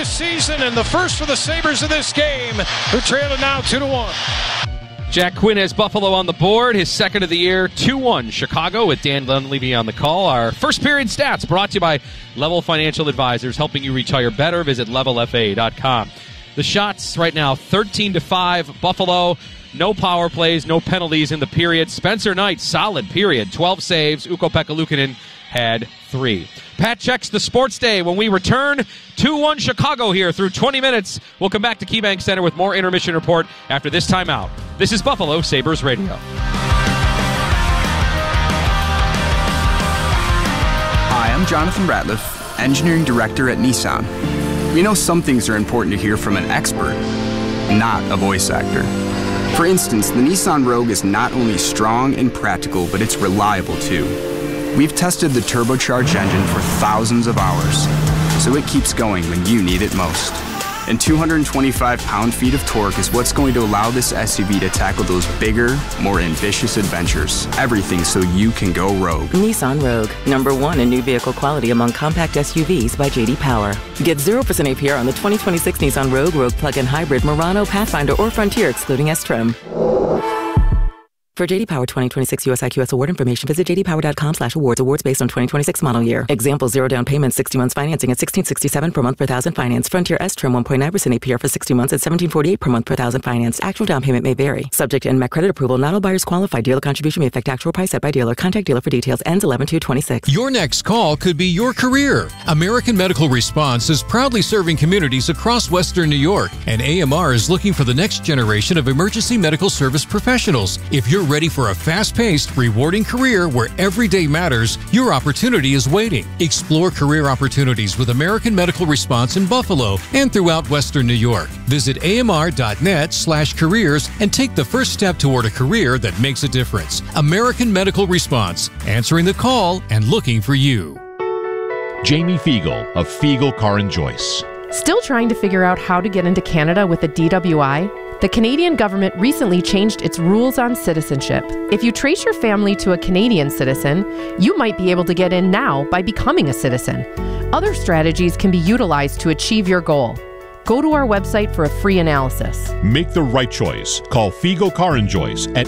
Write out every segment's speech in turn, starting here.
this season and the first for the Sabres of this game, who trail it now 2-1. Jack Quinn has Buffalo on the board, his second of the year, 2-1 Chicago with Dan Dunleavy on the call. Our first period stats brought to you by Level Financial Advisors, helping you retire better. Visit levelfa.com. The shots right now, 13-5 Buffalo. No power plays, no penalties in the period. Spencer Knight, solid period, 12 saves. Ukko-Pekka Luukkonen had 3. Pat checks the sports day when we return. 2-1 Chicago here through 20 minutes. We'll come back to KeyBank Center with more intermission report after this timeout. This is Buffalo Sabres Radio. Hi, I'm Jonathan Ratliff, Engineering Director at Nissan. We know some things are important to hear from an expert, not a voice actor. For instance, the Nissan Rogue is not only strong and practical, but it's reliable too. We've tested the turbocharged engine for thousands of hours, so it keeps going when you need it most. And 225 pound-feet of torque is what's going to allow this SUV to tackle those bigger, more ambitious adventures. Everything so you can go rogue. Nissan Rogue, #1 in new vehicle quality among compact SUVs by J.D. Power. Get 0% APR on the 2026 Nissan Rogue, Rogue Plug-in Hybrid, Murano, Pathfinder, or Frontier, excluding S-Trim. For J.D. Power 2026 US IQS award information, visit jdpower.com/awards. Awards based on 2026 model year. Example, 0 down payment, 60 months financing at $1,667 per month per thousand finance. Frontier S-Trim 1.9% APR for 60 months at $1,748 per month per thousand finance. Actual down payment may vary. Subject to NMAC credit approval. Not all buyers qualify. Dealer contribution may affect actual price set by dealer. Contact dealer for details. Ends 11/2/26. Your next call could be your career. American Medical Response is proudly serving communities across Western New York, and AMR is looking for the next generation of emergency medical service professionals. If you're ready for a fast-paced, rewarding career where every day matters, your opportunity is waiting. Explore career opportunities with American Medical Response in Buffalo and throughout Western New York. Visit amr.net/careers and take the first step toward a career that makes a difference. American Medical Response, answering the call and looking for you. Jamie Fiegel of Fiegel Car and Joyce. Still trying to figure out how to get into Canada with a DWI? The Canadian government recently changed its rules on citizenship. If you trace your family to a Canadian citizen, you might be able to get in now by becoming a citizen. Other strategies can be utilized to achieve your goal. Go to our website for a free analysis. Make the right choice. Call Fiegel Car and Joyce at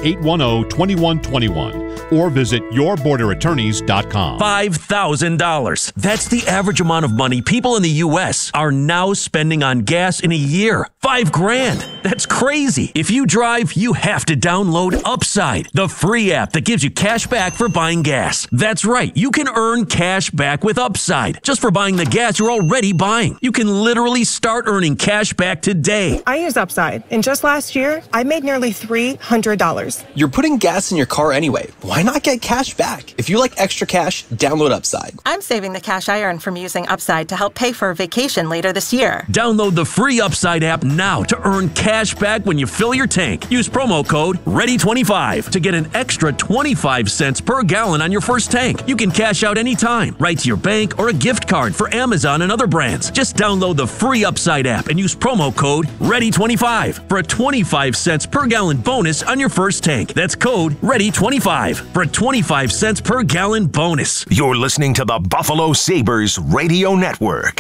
810-2121 or visit yourborderattorneys.com. $5,000. That's the average amount of money people in the U.S. are now spending on gas in a year. $5,000. That's crazy. If you drive, you have to download Upside, the free app that gives you cash back for buying gas. That's right. You can earn cash back with Upside just for buying the gas you're already buying. You can literally start earning cash back today. I use Upside, and just last year, I made nearly $300. You're putting gas in your car anyway. Why not get cash back? If you like extra cash, download Upside. I'm saving the cash I earn from using Upside to help pay for a vacation later this year. Download the free Upside app now to earn cash back when you fill your tank. Use promo code READY25 to get an extra 25 cents per gallon on your first tank. You can cash out anytime, right to your bank or a gift card for Amazon and other brands. Just download the free Upside app and use promo code READY25 for a 25 cents per gallon bonus on your first tank. That's code READY25 for a 25 cents per gallon bonus. You're listening to the Buffalo Sabres Radio Network.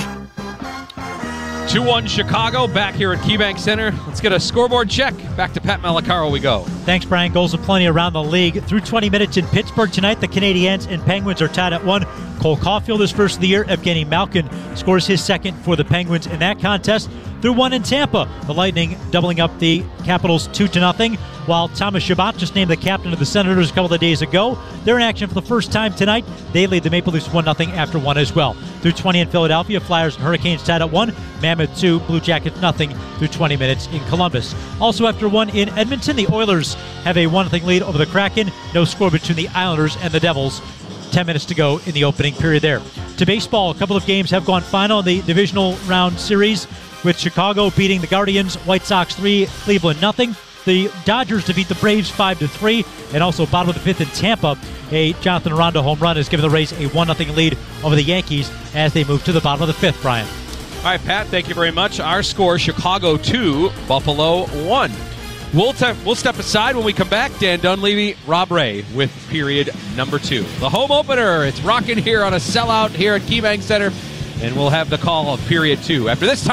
2-1 Chicago back here at KeyBank Center. Let's get a scoreboard check. Back to Pat Malacaro we go. Thanks, Brian. Goals aplenty around the league. Through 20 minutes in Pittsburgh tonight, the Canadiens and Penguins are tied at 1. Cole Caulfield is first of the year. Evgeny Malkin scores his second for the Penguins in that contest. Through 1 in Tampa, the Lightning doubling up the Capitals 2-0, while Thomas Chabot just named the captain of the Senators a couple of days ago. They're in action for the first time tonight. They lead the Maple Leafs 1-0 after 1 as well. Through 20 in Philadelphia, Flyers and Hurricanes tied at 1. Mammoth 2, Blue Jackets 0 through 20 minutes in Columbus. Also after 1 in Edmonton, the Oilers have a 1-0 lead over the Kraken. No score between the Islanders and the Devils. 10 minutes to go in the opening period there. To baseball, a couple of games have gone final in the divisional round series, with Chicago beating the Guardians, White Sox 3, Cleveland 0. The Dodgers defeat the Braves 5-3, and also bottom of the 5th in Tampa, a Jonathan Aranda home run has given the Rays a 1-0 lead over the Yankees as they move to the bottom of the 5th, Brian. All right, Pat, thank you very much. Our score, Chicago 2, Buffalo 1. We'll step aside when we come back. Dan Dunleavy, Rob Ray with period number 2. The home opener, it's rocking here on a sellout here at KeyBank Center, and we'll have the call of period 2. After this time,